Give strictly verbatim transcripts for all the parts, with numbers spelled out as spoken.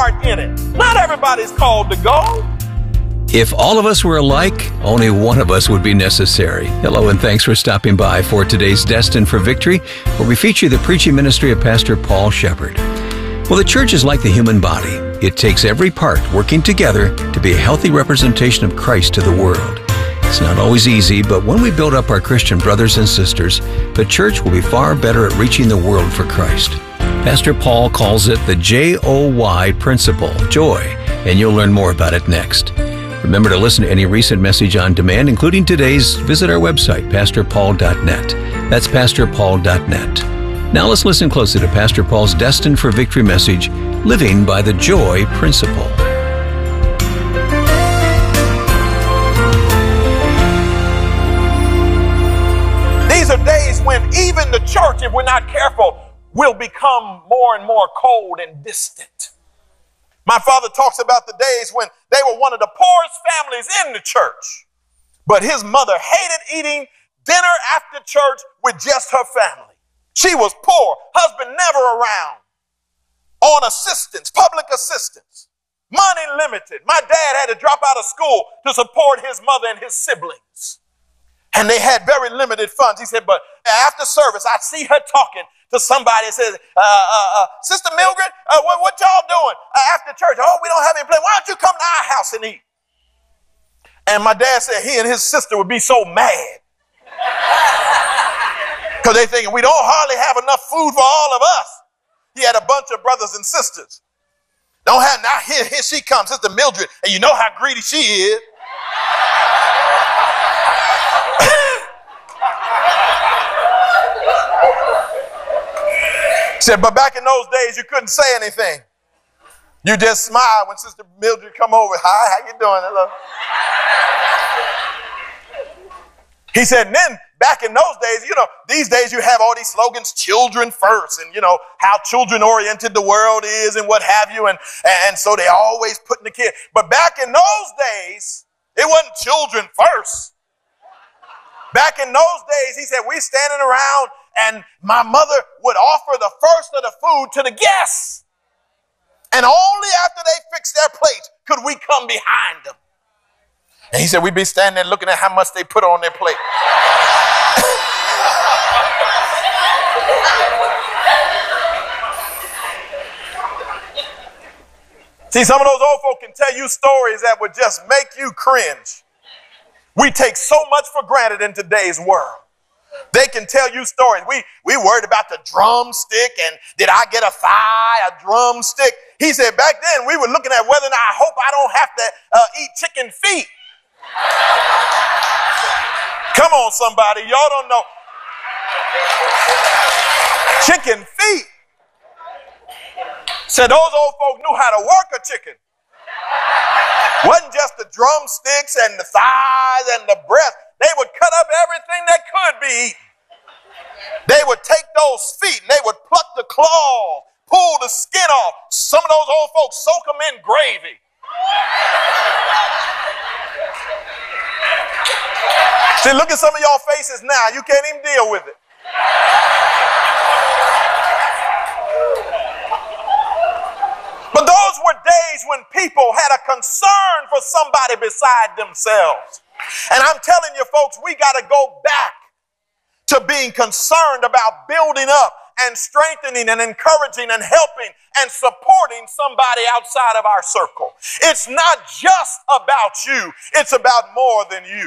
part in it. Not everybody's called to go. If all of us were alike, only one of us would be necessary. Hello and thanks for stopping by for today's Destined for Victory, where we feature the preaching ministry of Pastor Paul Shepherd. Well, the church is like the human body. It takes every part working together to be a healthy representation of Christ to the world. It's not always easy, but when we build up our Christian brothers and sisters, the church will be far better at reaching the world for Christ. Pastor Paul calls it the J O Y principle, joy, and you'll learn more about it next. Remember to listen to any recent message on demand, including today's. Visit our website, pastor paul dot net. That's pastor paul dot net. Now let's listen closely to Pastor Paul's Destined for Victory message, Living by the Joy Principle. These are days when even the church, if we're not careful, will become more and more cold and distant. My father talks about the days when they were one of the poorest families in the church, but his mother hated eating dinner after church with just her family. She was poor, husband never around, on assistance, public assistance, money limited. My dad had to drop out of school to support his mother and his siblings, and they had very limited funds. He said, but after service, I'd see her talking to somebody and says, uh, uh, uh, Sister Mildred, uh, what, what y'all doing uh, after church? Oh, we don't have any place. Why don't you come to our house and eat? And my dad said he and his sister would be so mad because they thinking we don't hardly have enough food for all of us. He had a bunch of brothers and sisters. Don't have, now here, here she comes, Sister Mildred, and you know how greedy she is. He said, but back in those days, you couldn't say anything. You just smile when Sister Mildred come over. Hi, how you doing? Hello. He said, and then back in those days, you know, these days you have all these slogans, children first, and you know, how children-oriented the world is and what have you. And, and so they always putting the kid. But back in those days, it wasn't children first. Back in those days, he said, we standing around and my mother would offer the first of the food to the guests. And only after they fixed their plates could we come behind them. And he said, we'd be standing there looking at how much they put on their plate. See, some of those old folk can tell you stories that would just make you cringe. We take so much for granted in today's world. They can tell you stories. We we worried about the drumstick and did I get a thigh, a drumstick? He said back then we were looking at whether or not I hope I don't have to uh, eat chicken feet. Come on, somebody. Y'all don't know. Chicken feet. Said those old folk knew how to work a chicken. Wasn't just the drumsticks and the thighs and the breast. They would cut up everything that could be eaten. They would take those feet and they would pluck the claws, pull the skin off. Some of those old folks soak them in gravy. See, look at some of y'all faces now. You can't even deal with it. But those were days when people had a concern for somebody beside themselves. And I'm telling you, folks, we got to go back to being concerned about building up and strengthening and encouraging and helping and supporting somebody outside of our circle. It's not just about you. It's about more than you.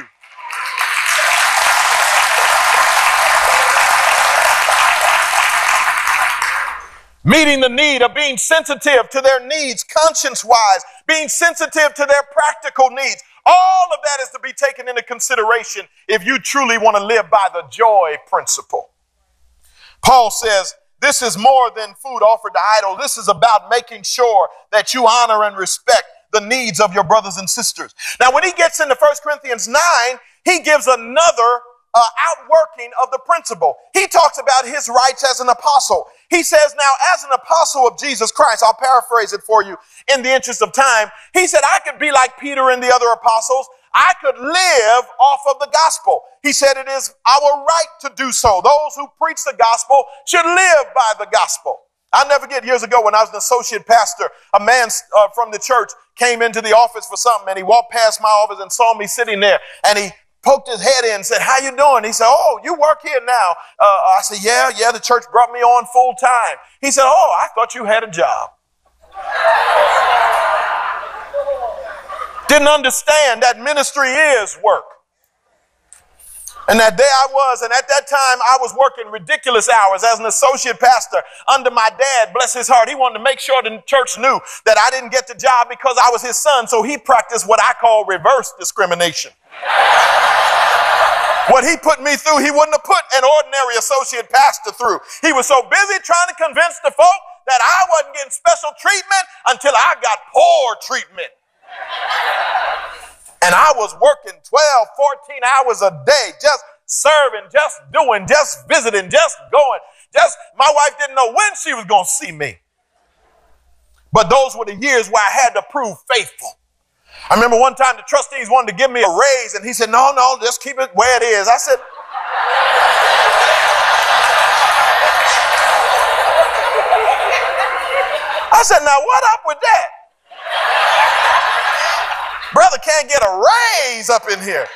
Meeting the need of being sensitive to their needs, conscience-wise, being sensitive to their practical needs. All of that is to be taken into consideration if you truly want to live by the joy principle. Paul says, this is more than food offered to idols. This is about making sure that you honor and respect the needs of your brothers and sisters. Now, when he gets into First Corinthians nine, he gives another uh, outworking of the principle. He talks about his rights as an apostle. He says, now, as an apostle of Jesus Christ, I'll paraphrase it for you in the interest of time. He said, I could be like Peter and the other apostles. I could live off of the gospel. He said it is our right to do so. Those who preach the gospel should live by the gospel. I'll never forget years ago when I was an associate pastor, a man uh, from the church came into the office for something, and he walked past my office and saw me sitting there, and he poked his head in and said, "How you doing?" He said, "Oh, you work here now." Uh, I said, yeah, yeah, the church brought me on full time. He said, "Oh, I thought you had a job." Didn't understand that ministry is work. And that day I was, and at that time I was working ridiculous hours as an associate pastor under my dad, bless his heart. He wanted to make sure the church knew that I didn't get the job because I was his son, so he practiced what I call reverse discrimination. What he put me through, he wouldn't have put an ordinary associate pastor through. He was so busy trying to convince the folk that I wasn't getting special treatment until I got poor treatment. And I was working twelve, fourteen hours a day, just serving, just doing, just visiting, just going. Just, my wife didn't know when she was going to see me. But those were the years where I had to prove faithful. I remember one time the trustees wanted to give me a raise, and he said, no, no, just keep it where it is. I said, I said, now what up with that? Brother can't get a raise up in here.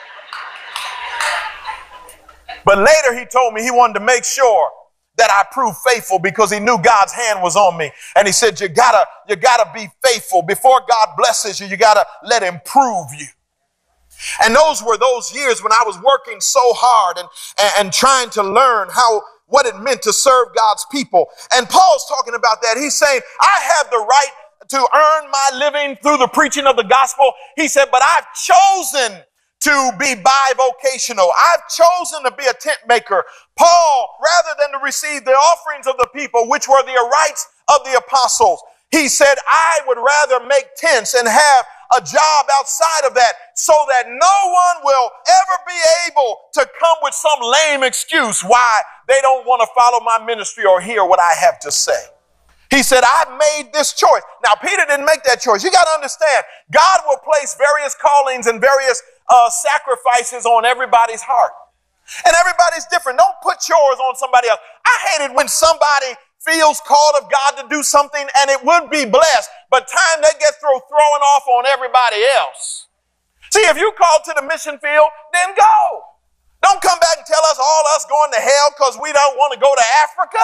But later he told me he wanted to make sure that I proved faithful because he knew God's hand was on me. And he said, you gotta, you gotta be faithful. Before God blesses you, you gotta let him prove you. And those were those years when I was working so hard and, and, and trying to learn how, what it meant to serve God's people. And Paul's talking about that. He's saying, I have the right to earn my living through the preaching of the gospel. He said, but I've chosen to be bivocational. I've chosen to be a tent maker. Paul, rather than to receive the offerings of the people, which were the rights of the apostles, he said, I would rather make tents and have a job outside of that so that no one will ever be able to come with some lame excuse why they don't want to follow my ministry or hear what I have to say. He said, I made this choice. Now, Peter didn't make that choice. You got to understand, God will place various callings and various uh, sacrifices on everybody's heart. And everybody's different. Don't put yours on somebody else. I hate it when somebody feels called of God to do something and it would be blessed, but time they get through throwing off on everybody else. See, if you called to the mission field, then go. Don't come back and tell us all us going to hell because we don't want to go to Africa.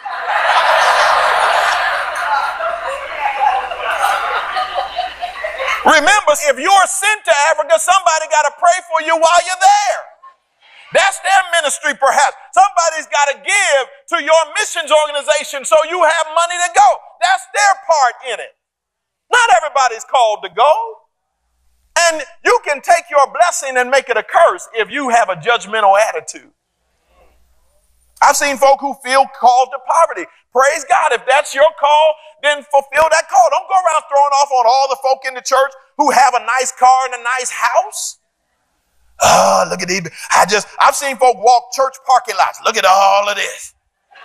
Remember, if you're sent to Africa, somebody got to pray for you while you're there. That's their ministry, perhaps. Somebody's got to give to your missions organization so you have money to go. That's their part in it. Not everybody's called to go. And you can take your blessing and make it a curse if you have a judgmental attitude. I've seen folk who feel called to poverty. Praise God. If that's your call, then fulfill that call. Don't go around throwing off on all the folk in the church who have a nice car and a nice house. Oh, look at these. I just, I've seen folk walk church parking lots. Look at all of this.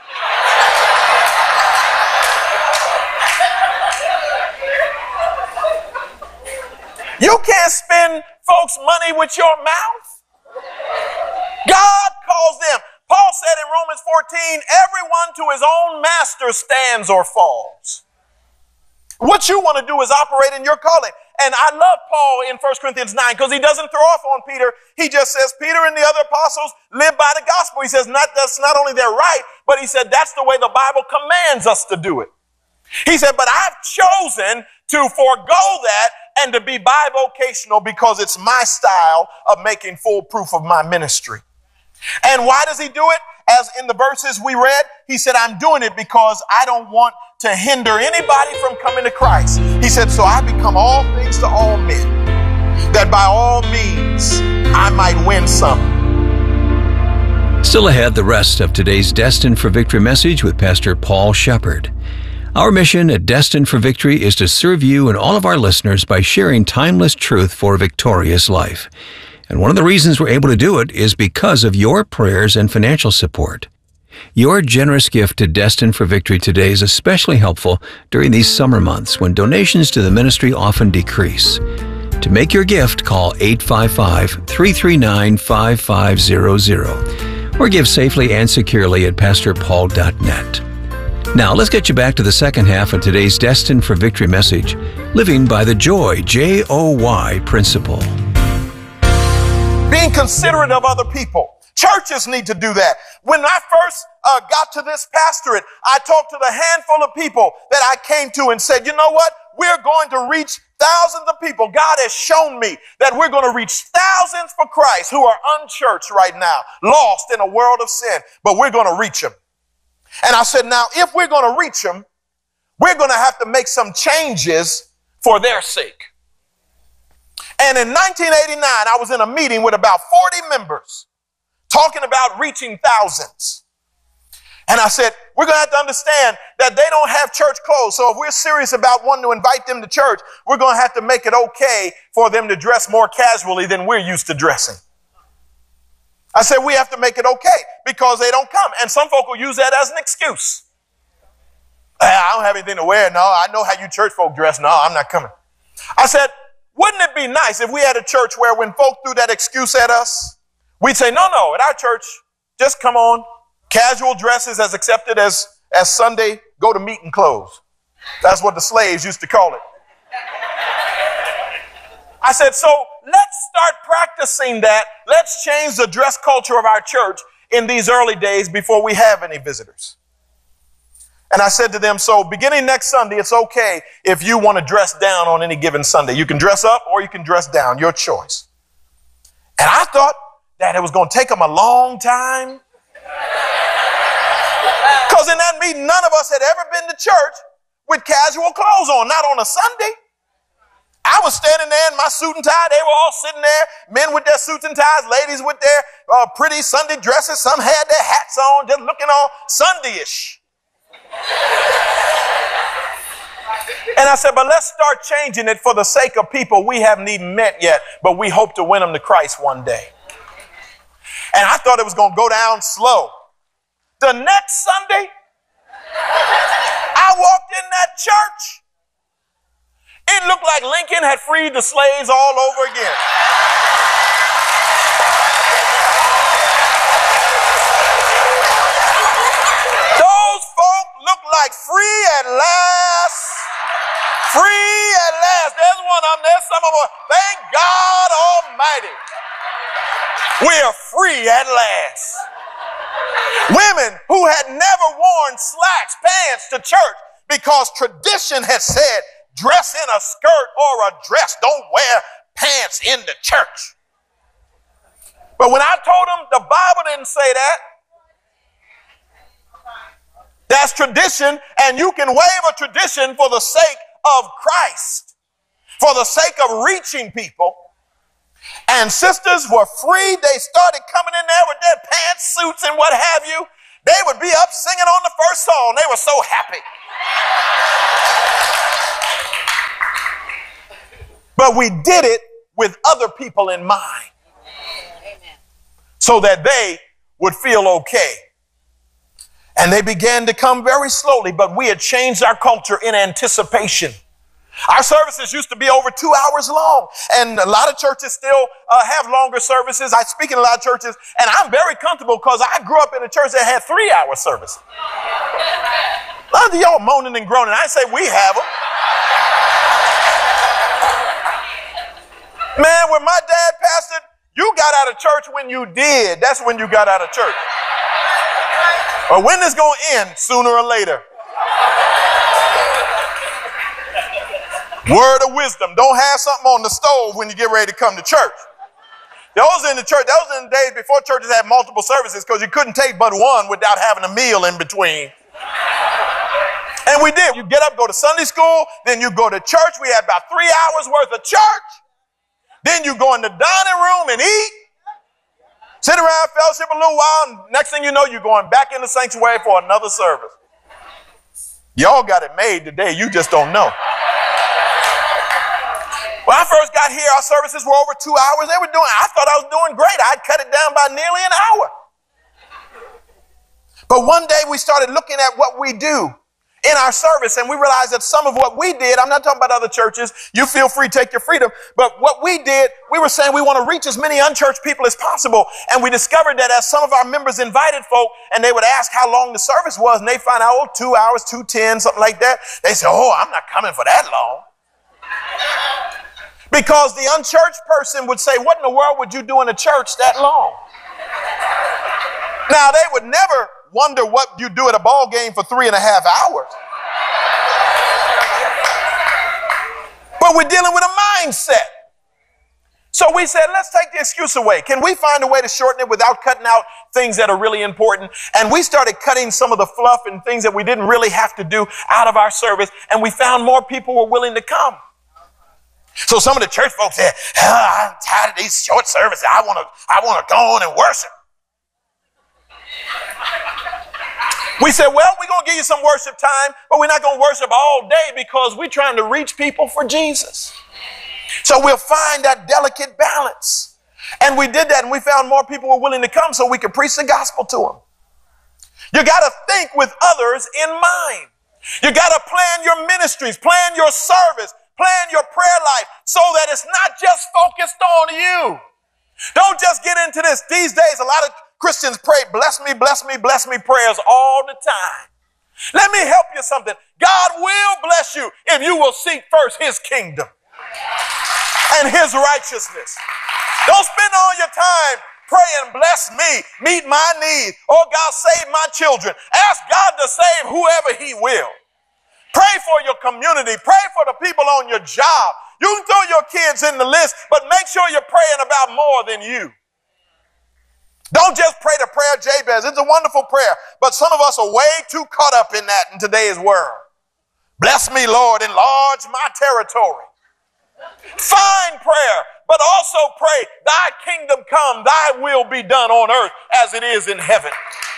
You can't spend folks' money with your mouth. God calls them. Paul said in Romans fourteen, everyone to his own master stands or falls. What you want to do is operate in your calling. And I love Paul in First Corinthians nine because he doesn't throw off on Peter. He just says, Peter and the other apostles live by the gospel. He says, not, that's not only their right, but he said, that's the way the Bible commands us to do it. He said, but I've chosen to forego that and to be bivocational because it's my style of making full proof of my ministry. And why does he do it? As in the verses we read, he said, I'm doing it because I don't want to hinder anybody from coming to Christ. He said, so I become all things to all men, that by all means I might win some. Still ahead, the rest of today's Destined for Victory message with Pastor Paul Shepard. Our mission at Destined for Victory is to serve you and all of our listeners by sharing timeless truth for a victorious life. And one of the reasons we're able to do it is because of your prayers and financial support. Your generous gift to Destined for Victory today is especially helpful during these summer months when donations to the ministry often decrease. To make your gift, call eight five five, three three nine, five five zero zero or give safely and securely at pastor paul dot net. Now, let's get you back to the second half of today's Destined for Victory message, living by the Joy, J O Y principle. Being considerate of other people. Churches need to do that. When I first uh, got to this pastorate, I talked to the handful of people that I came to and said, you know what? We're going to reach thousands of people. God has shown me that we're going to reach thousands for Christ who are unchurched right now, lost in a world of sin, but we're going to reach them. And I said, now, if we're going to reach them, we're going to have to make some changes for their sake. And in nineteen eighty-nine, I was in a meeting with about forty members talking about reaching thousands. And I said, we're going to have to understand that they don't have church clothes. So if we're serious about wanting to invite them to church, we're going to have to make it okay for them to dress more casually than we're used to dressing. I said, we have to make it okay because they don't come. And some folk will use that as an excuse. I don't have anything to wear. No, I know how you church folk dress. No, I'm not coming. I said, wouldn't it be nice if we had a church where when folk threw that excuse at us, we'd say, no, no, at our church, just come on. Casual dresses as accepted as, as Sunday go to meeting clothes. That's what the slaves used to call it. I said, so let's start practicing that. Let's change the dress culture of our church in these early days before we have any visitors. And I said to them, so beginning next Sunday, it's okay if you want to dress down on any given Sunday. You can dress up or you can dress down, your choice. And I thought that it was going to take them a long time. Because in that meeting, none of us had ever been to church with casual clothes on, not on a Sunday. I was standing there in my suit and tie. They were all sitting there, men with their suits and ties, ladies with their uh, pretty Sunday dresses. Some had their hats on, just looking all Sunday-ish. And I said, but let's start changing it for the sake of people we haven't even met yet, but we hope to win them to Christ one day. And I thought it was going to go down slow. The next Sunday, I walked in that church. It looked like Lincoln had freed the slaves all over again. Those folk looked like free at last. Free at last. There's one of them. There's some of them. Thank God Almighty. We are free at last. Women who had never worn slacks, pants to church because tradition had said, dress in a skirt or a dress. Don't wear pants in the church. But when I told them the Bible didn't say that, that's tradition, and you can waive a tradition for the sake of Christ, for the sake of reaching people. And sisters were free. They started coming in there with their pantsuits and what have you. They would be up singing on the first song. They were so happy. But we did it with other people in mind so that they would feel okay. And they began to come very slowly, but we had changed our culture in anticipation. Our services used to be over two hours long, and a lot of churches still uh, have longer services. I speak in a lot of churches, and I'm very comfortable because I grew up in a church that had three-hour service. A lot of y'all moaning and groaning. I say we have them. Man, when my dad pastored, you got out of church when you did. That's when you got out of church. Or when it's going to end, sooner or later. Word of wisdom. Don't have something on the stove when you get ready to come to church. Those in the church, those in the days before churches had multiple services because you couldn't take but one without having a meal in between. And we did. You get up, go to Sunday school, then you go to church. We had about three hours worth of church. Then you go in the dining room and eat. Sit around, fellowship a little while, and next thing you know, you're going back in the sanctuary for another service. Y'all got it made today. You just don't know. When I first got here, our services were over two hours. They were doing, I thought I was doing great. I'd cut it down by nearly an hour. But one day we started looking at what we do in our service, and we realized that some of what we did, I'm not talking about other churches, you feel free, take your freedom, but what we did, we were saying we want to reach as many unchurched people as possible, and we discovered that as some of our members invited folk, and they would ask how long the service was, and they find out, oh, two hours, two ten, something like that, they say, oh, I'm not coming for that long. Because the unchurched person would say, what in the world would you do in a church that long? Now, they would never wonder what you do at a ball game for three and a half hours. But we're dealing with a mindset. So we said, let's take the excuse away. Can we find a way to shorten it without cutting out things that are really important? And we started cutting some of the fluff and things that we didn't really have to do out of our service. And we found more people were willing to come. So some of the church folks said, oh, I'm tired of these short services. I want to, I want to go on and worship. We said, well, we're going to give you some worship time, but we're not going to worship all day because we're trying to reach people for Jesus. So we'll find that delicate balance. And we did that, and we found more people were willing to come so we could preach the gospel to them. You got to think with others in mind. You got to plan your ministries, plan your service, plan your prayer life so that it's not just focused on you. Don't just get into this. These days, a lot of Christians pray, bless me, bless me, bless me prayers all the time. Let me help you something. God will bless you if you will seek first his kingdom and his righteousness. Don't spend all your time praying, bless me, meet my needs. Oh, God, save my children. Ask God to save whoever he will. Pray for your community. Pray for the people on your job. You can throw your kids in the list, but make sure you're praying about more than you. Don't just pray the prayer of Jabez. It's a wonderful prayer, but some of us are way too caught up in that in today's world. Bless me, Lord, enlarge my territory. Fine prayer, but also pray, thy kingdom come, thy will be done on earth as it is in heaven.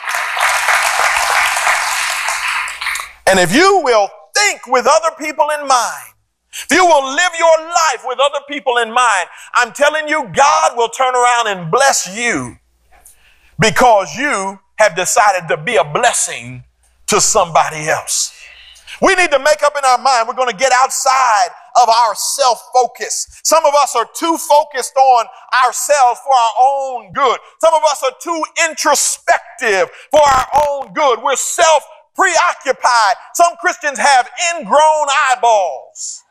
And if you will think with other people in mind, if you will live your life with other people in mind, I'm telling you, God will turn around and bless you because you have decided to be a blessing to somebody else. We need to make up in our mind we're going to get outside of our self-focus. Some of us are too focused on ourselves for our own good. Some of us are too introspective for our own good. We're self-preoccupied. Some Christians have ingrown eyeballs.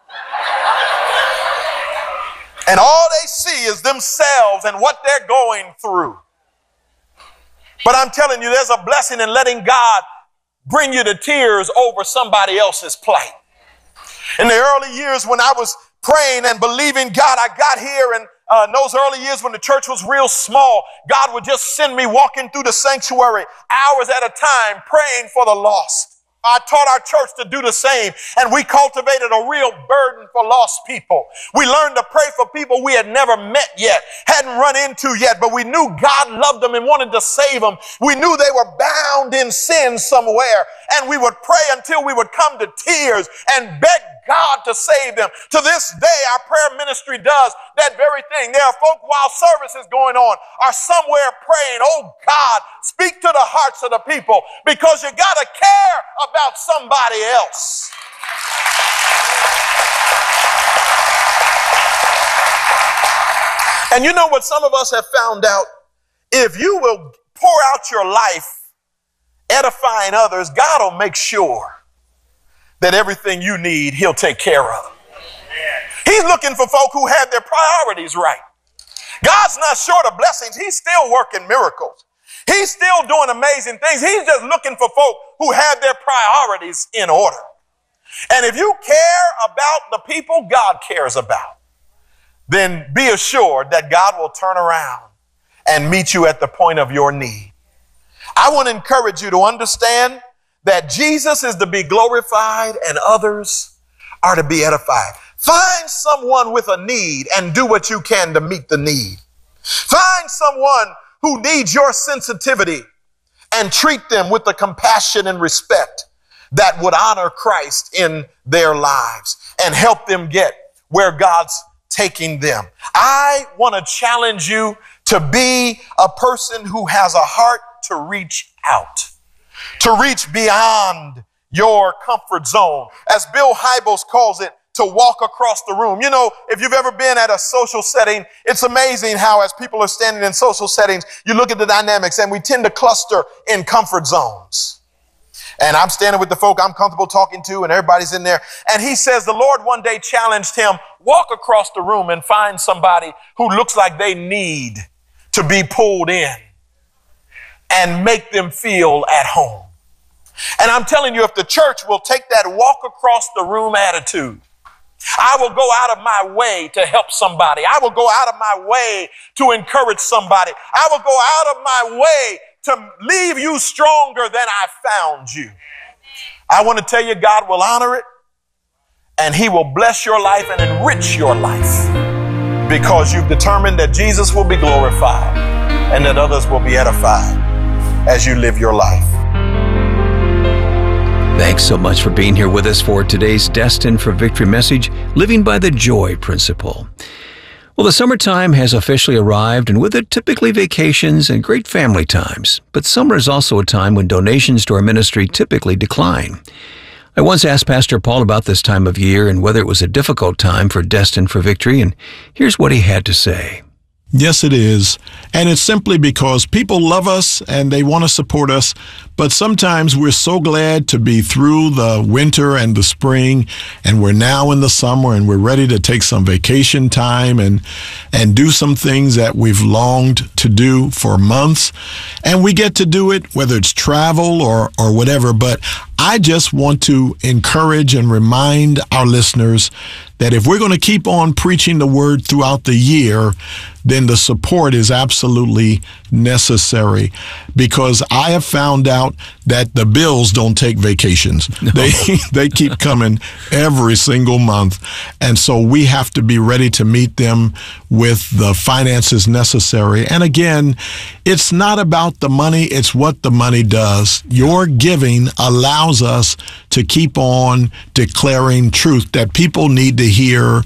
And all they see is themselves and what they're going through. But I'm telling you, there's a blessing in letting God bring you to tears over somebody else's plight. In the early years when I was praying and believing God, I got here, and uh, in those early years when the church was real small, God would just send me walking through the sanctuary hours at a time praying for the lost. I taught our church to do the same, and we cultivated a real burden for lost people. We learned to pray for people we had never met yet, hadn't run into yet, but we knew God loved them and wanted to save them. We knew they were bound in sin somewhere, and we would pray until we would come to tears and beg God to save them. To this day, our prayer ministry does that very thing. There are folk while service is going on are somewhere praying, oh God, speak to the hearts of the people, because you got to care about somebody else. And you know what some of us have found out? If you will pour out your life edifying others, God will make sure that everything you need, he'll take care of. He's looking for folk who have their priorities right. God's not short of blessings. He's still working miracles. He's still doing amazing things. He's just looking for folk who have their priorities in order. And if you care about the people God cares about, then be assured that God will turn around and meet you at the point of your need. I want to encourage you to understand that Jesus is to be glorified and others are to be edified. Find someone with a need and do what you can to meet the need. Find someone who needs your sensitivity and treat them with the compassion and respect that would honor Christ in their lives and help them get where God's taking them. I want to challenge you to be a person who has a heart to reach out, to reach beyond your comfort zone. As Bill Hybels calls it, to walk across the room. You know, if you've ever been at a social setting, it's amazing how as people are standing in social settings, you look at the dynamics and we tend to cluster in comfort zones. And I'm standing with the folk I'm comfortable talking to and everybody's in there. And he says the Lord one day challenged him, walk across the room and find somebody who looks like they need to be pulled in and make them feel at home. And I'm telling you, if the church will take that walk across the room attitude, I will go out of my way to help somebody. I will go out of my way to encourage somebody. I will go out of my way to leave you stronger than I found you. I want to tell you, God will honor it and he will bless your life and enrich your life because you've determined that Jesus will be glorified and that others will be edified as you live your life. Thanks so much for being here with us for today's Destined for Victory message, Living by the Joy Principle. Well, the summertime has officially arrived, and with it typically vacations and great family times. But summer is also a time when donations to our ministry typically decline. I once asked Pastor Paul about this time of year and whether it was a difficult time for Destined for Victory, and here's what he had to say. Yes, it is. And it's simply because people love us and they want to support us. But sometimes we're so glad to be through the winter and the spring, and we're now in the summer and we're ready to take some vacation time and and do some things that we've longed to do for months. And we get to do it, whether it's travel or, or whatever. But I just want to encourage and remind our listeners that if we're going to keep on preaching the word throughout the year, then the support is absolutely necessary, because I have found out that the bills don't take vacations. No. They they keep coming every single month. And so we have to be ready to meet them with the finances necessary. And again, it's not about the money, it's what the money does. Your giving allows us to keep on declaring truth that people need to hear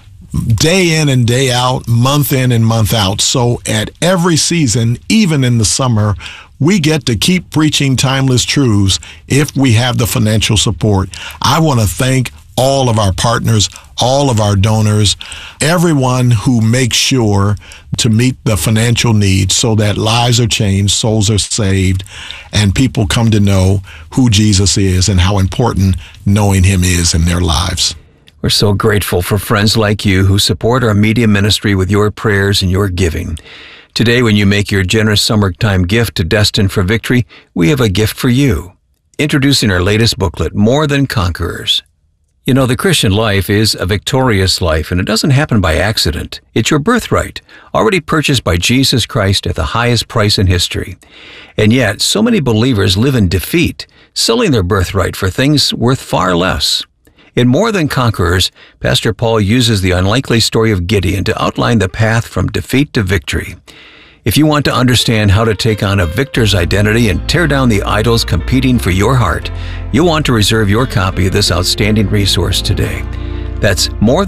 day in and day out, month in and month out. So at every season, even in the summer, we get to keep preaching timeless truths if we have the financial support. I want to thank all of our partners, all of our donors, everyone who makes sure to meet the financial needs so that lives are changed, souls are saved, and people come to know who Jesus is and how important knowing him is in their lives. We're so grateful for friends like you who support our media ministry with your prayers and your giving. Today, when you make your generous summertime gift to Destined for Victory, we have a gift for you. Introducing our latest booklet, More Than Conquerors. You know, the Christian life is a victorious life, and it doesn't happen by accident. It's your birthright, already purchased by Jesus Christ at the highest price in history. And yet, so many believers live in defeat, selling their birthright for things worth far less. In More Than Conquerors, Pastor Paul uses the unlikely story of Gideon to outline the path from defeat to victory. If you want to understand how to take on a victor's identity and tear down the idols competing for your heart, you'll want to reserve your copy of this outstanding resource today. That's More